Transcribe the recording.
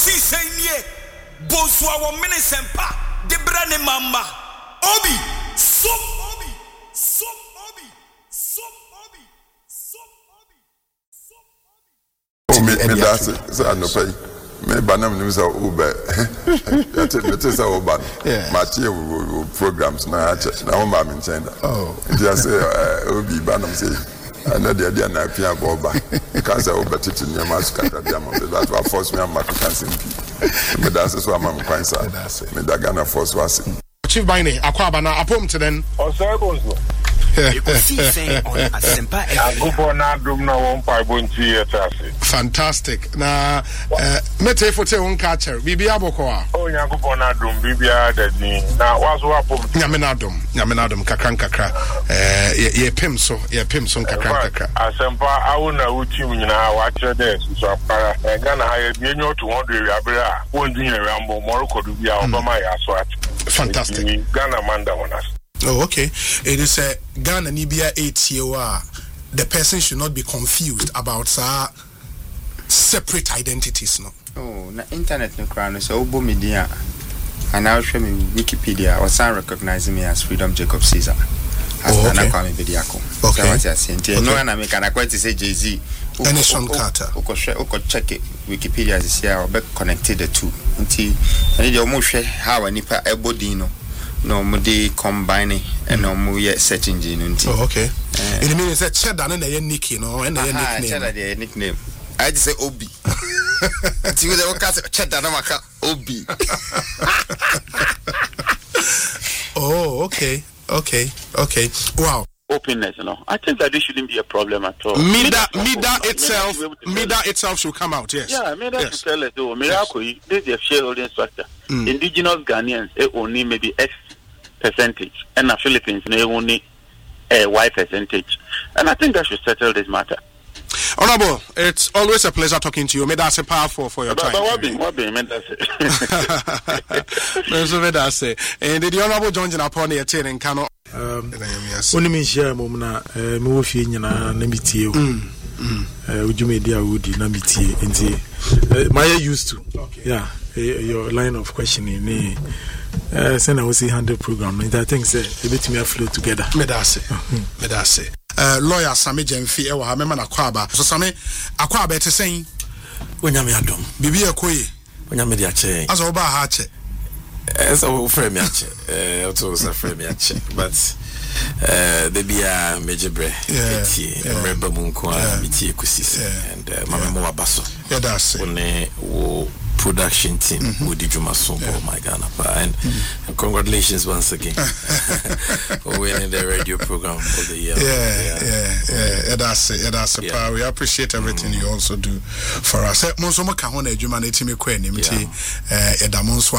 see say Boswa wo minisempa de brane mama obi so obi so obi so obi so obi so obi. Oh me that's it. So I no pay. Me banam news are Uber. That is our ban. My programs na na o ma me nchen. Oh. Just say obi banam say I know the idea na pia boba. Because I over to near Mascata Diamond. That's what forced me on my cancer. Me that's why I'm quite sad. Me that Ghana force was. Chief Bine, Akwaba na apom to den. Osebo. You could see saying on a simple fantastic. Na mete fote won catcher. Bibia bokoa. Oh, Yakupona dum Bibia dadni. Na wazo apom. Nyamenadum kakra. Ye pim so kakra. Asempa awuna uti nyina wache there so apara. Ghana ha ye nyo to 100 abira. Won dunya rambo Morocco du bia Obama ya so at. Fantastic. Ghana manda onas. Oh, okay. It is a Ghana Nibia 8 year. The person should not be confused about separate identities. No. Oh, na internet no crown so obo media. And I'll show me Wikipedia or some recognize me as Freedom Jacob Caesar. Oh, okay. Okay. No, and I make an quite to say Jay-Z. And Sean Carter. Oko check it. Wikipedia is here or be connected the two. Until I need your motion how a nipa ebodino. No, mudi combining and no mu yet search engine. Oh, okay. It means that cheddar and a Nicky, no, and a nickname. Cheddar, nickname. I just say Obi. See what they call cheddar, Namaka Obi. Oh, okay. Wow. Openness, I think that this shouldn't be a problem at all. Mida itself should come out, yes. Yeah, Mida should tell us, Miracle, this is a shareholding structure. Indigenous Ghanaians, only maybe X percentage, and the Philippines, they only Y percentage. And I think that should settle this matter. Honorable, it's always a pleasure talking to you. May that's a powerful for your time. What be, and the Honorable John upon the attending cannot. Only me share momna me wo fie nyina na mitie o ujumedia wudi na mitie nti my used to yeah your line of questioning me send I see 100 program and I think say a bit me flow together me da say lawyer Sami Jemfi e wa ha me na Akwaba so Sami Akwaba te sen onyame adom bibi ekoye onyame dia che aso ba ha che so frame ya che also so frame ya che but they be a major bre remember munko miti ekusis and mama mo abaso that's one wo production team with the Juma Sombo, my Ghana. And congratulations once again for winning the radio program of the year. Yeah, that's it. Yeah. We appreciate everything you also do for us.